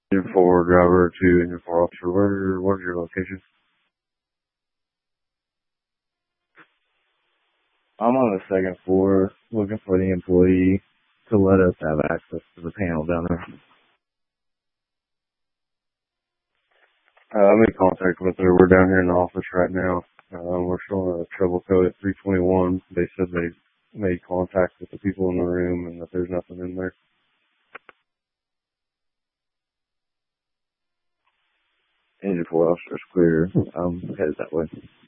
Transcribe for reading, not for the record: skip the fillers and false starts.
Engine 4 driver to Engine 4 officer. Where's your location? I'm on the second floor looking for the employee to let us have access to the panel down there. I'm in contact with her. We're down here in the office right now. We're showing a trouble code at 321. They said they made contact with the people in the room and that there's nothing in there. Engine 4 officer's clear. I'm headed that way.